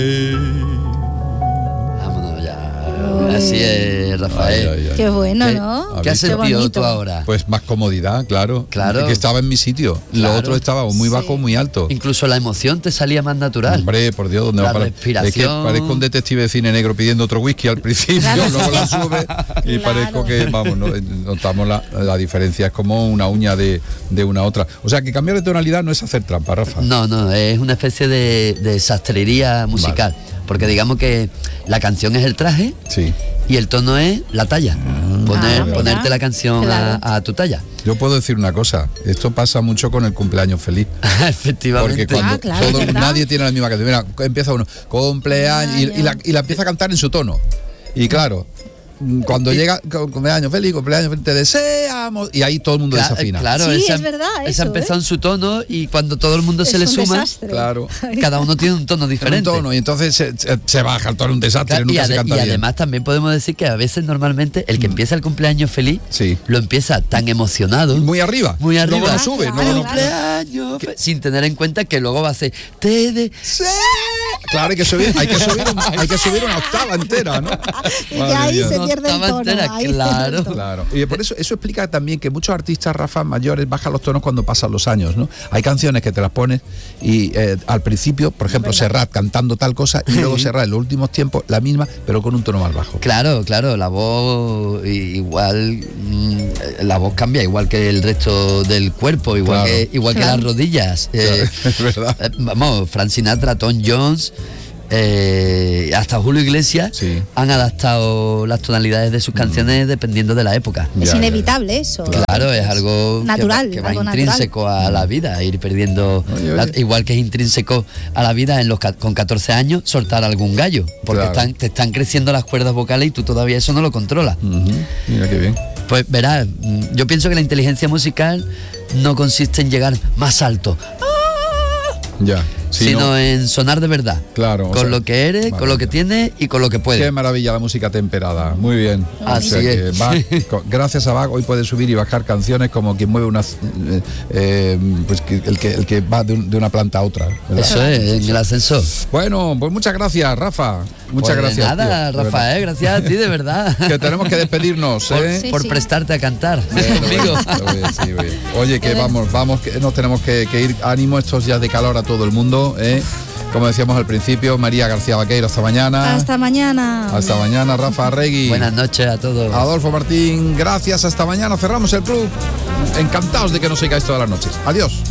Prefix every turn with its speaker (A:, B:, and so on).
A: Vámonos ya. Así es, Rafael.
B: Ay, ay, ay. Qué bueno, ¿no?
A: ¿Qué has sentido tú ahora?
C: Pues más comodidad, claro.
A: Claro.
C: Que estaba en mi sitio.
A: Claro.
C: Lo otro estaba muy bajo, muy alto.
A: Incluso la emoción te salía más natural.
C: Hombre, por Dios, ¿dónde
A: La
C: va para?
A: respiración.
C: Es que parezco un detective de cine negro pidiendo otro whisky al principio, luego la sube y parezco que, vamos, notamos la diferencia, es como una uña de una a otra. O sea, que cambiar de tonalidad no es hacer trampa, Rafa.
A: No, es una especie de sastrería musical. Vale. Porque digamos que la canción es el traje,
C: sí,
A: y el tono es la talla. Ponerte la canción a tu talla.
C: Yo puedo decir una cosa, esto pasa mucho con el cumpleaños feliz.
A: Efectivamente.
C: Porque cuando nadie tiene la misma canción. Mira, empieza uno, cumpleaños, y la empieza a cantar en su tono. Y claro, cuando llega cumpleaños feliz, te deseamos, y ahí todo el mundo desafina.
A: Claro,
B: sí, es verdad.
A: Esa empezó en su tono, y cuando todo el mundo se le suma,
C: claro,
A: cada uno tiene un tono diferente.
C: Y entonces se baja el tono, un desastre, claro, nunca se canta bien.
A: Y además también podemos decir que a veces normalmente el que empieza el cumpleaños feliz lo empieza tan emocionado,
C: muy arriba,
A: luego
C: no sube,
A: cumpleaños sin tener en cuenta que luego va a ser
C: claro, hay que subir una octava entera, ¿no?
B: Y ahí se pierde el tono.
C: Claro. Y por eso explica también que muchos artistas, Rafa, mayores, bajan los tonos cuando pasan los años, ¿no? Hay canciones que te las pones y al principio, por ejemplo, Serrat cantando tal cosa, y luego Serrat en los últimos tiempos la misma, pero con un tono más bajo.
A: Claro, la voz igual, la voz cambia igual que el resto del cuerpo, igual que las rodillas.
C: Es verdad.
A: Vamos, Frank Sinatra, Tom Jones, hasta Julio Iglesias han adaptado las tonalidades de sus canciones dependiendo de la época.
B: Es inevitable eso.
A: Claro, es algo
B: natural,
A: que va intrínseco a la vida, ir perdiendo, igual que es intrínseco a la vida con 14 años soltar algún gallo, porque te están creciendo las cuerdas vocales y tú todavía eso no lo controlas.
C: Mira qué bien.
A: Pues verás, yo pienso que la inteligencia musical no consiste en llegar más alto, sino en sonar de verdad.
C: Claro.
A: Con lo que eres, con lo que tienes y con lo que puedes.
C: Qué maravilla la música temperada. Muy bien.
A: Así es.
C: Gracias a Bach hoy puedes subir y bajar canciones como quien mueve una pues el que va de una planta a otra, ¿verdad?
A: Eso es, en el ascensor.
C: Bueno, pues muchas gracias, Rafa. Muchas gracias.
A: Nada, tío, Rafael, gracias a ti, de verdad.
C: Que tenemos que despedirnos,
A: por prestarte a cantar conmigo.
C: Oye, que vamos, que nos tenemos que ir. Ánimo estos días de calor a todo el mundo. Como decíamos al principio, María García Vaqueiro, hasta mañana.
B: Hasta mañana.
C: Hasta mañana, Rafa Arregui.
A: Buenas noches a todos.
C: Adolfo Martín, gracias, hasta mañana. Cerramos el club. Encantados de que nos sigáis todas las noches. Adiós.